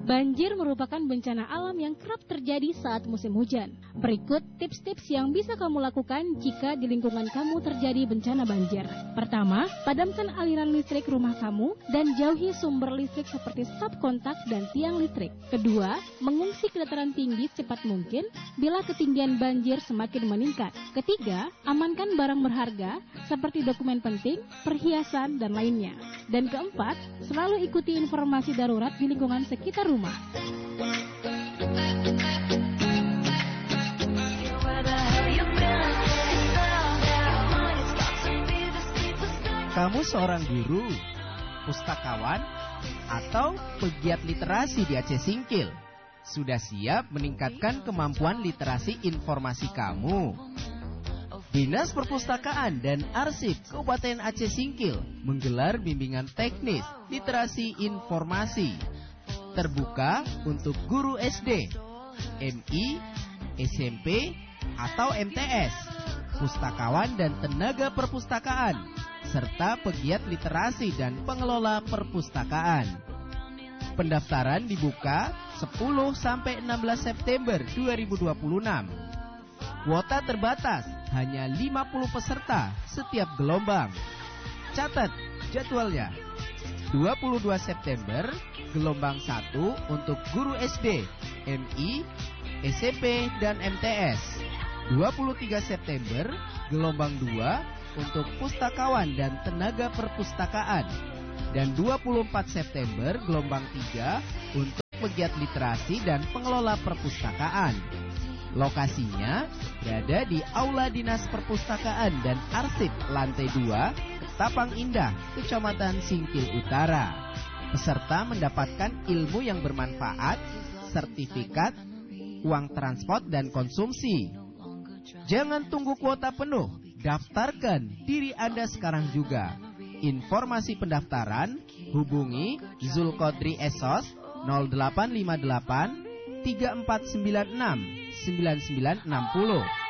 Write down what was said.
Banjir merupakan bencana alam yang kerap terjadi saat musim hujan. Berikut tips-tips yang bisa kamu lakukan jika di lingkungan kamu terjadi bencana banjir. Pertama, padamkan aliran listrik rumah kamu dan jauhi sumber listrik seperti stop kontak dan tiang listrik. Kedua, mengungsi ke dataran tinggi secepat mungkin bila ketinggian banjir semakin meningkat. Ketiga, amankan barang berharga seperti dokumen penting, perhiasan, dan lainnya. Dan keempat, selalu ikuti informasi darurat di lingkungan sekitar rumah. Kamu seorang guru, pustakawan, atau pegiat literasi di Aceh Singkil? Sudah siap meningkatkan kemampuan literasi informasi kamu? Dinas Perpustakaan dan Arsip Kabupaten Aceh Singkil menggelar bimbingan teknis literasi informasi terbuka untuk guru SD, MI, SMP, atau MTS, pustakawan dan tenaga perpustakaan, serta pegiat literasi dan pengelola perpustakaan. Pendaftaran dibuka 10-16 September 2026. Kuota terbatas, hanya 50 peserta setiap gelombang. Catat jadwalnya. 22 September, gelombang 1 untuk guru SD, MI, SMP, dan MTS. 23 September, gelombang 2 untuk pustakawan dan tenaga perpustakaan. Dan 24 September, gelombang 3 untuk pegiat literasi dan pengelola perpustakaan. Lokasinya berada di Aula Dinas Perpustakaan dan Arsip lantai 2, Ketapang Indah, Kecamatan Singkil Utara. Peserta mendapatkan ilmu yang bermanfaat, sertifikat, uang transport dan konsumsi. Jangan tunggu kuota penuh, daftarkan diri Anda sekarang juga. Informasi pendaftaran hubungi Zulkodri Esos 0858 3496 9960